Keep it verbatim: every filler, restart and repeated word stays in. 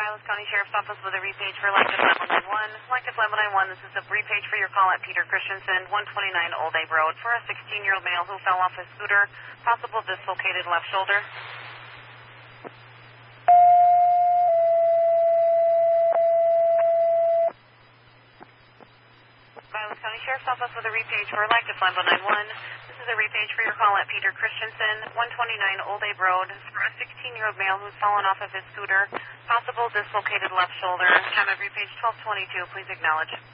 Vilas County Sheriff's Office with a repage for Lancaster eleven ninety-one. Lancaster eleven ninety-one, this is a repage for your call at Peter Christensen, one twenty-nine Old Abe Road, for a sixteen-year-old male who fell off his scooter, possible dislocated left shoulder. Vilas County Sheriff's Office with a repage for Lancaster eleven ninety-one. This is a repage for your call at Peter Christensen, one twenty-nine Old Abe Road, for a sixteen-year-old male who's fallen off of his scooter, possible dislocated left shoulder. Time of repage twelve twenty-two. Please acknowledge.